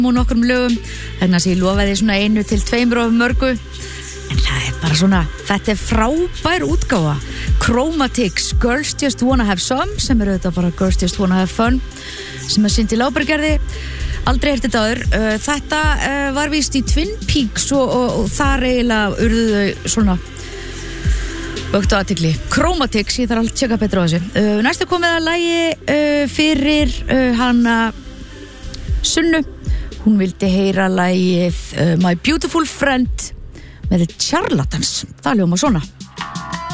og nokkrum lögum, þannig að ég lofaði svona 1 til 2 of mörgu, en það bara svona, þetta frábær útgáfa. Chromatics, Girls Just Wanna Have Some, sem auðvitað bara Girls Just Wanna Have Fun, sem Cindy Lauper gerði. Aldrei heyrt þetta áður. Þetta var víst í Twin Peaks og þar eiginlega urðu þau svona vöktu athygli. Chromatics, ég þarf að tjekka betur á þessu. Næstu komið að lagi fyrir hana Sunnu. Hún vildi heyra lagið My Beautiful Friend með The Charlatans. Það hljómar svona.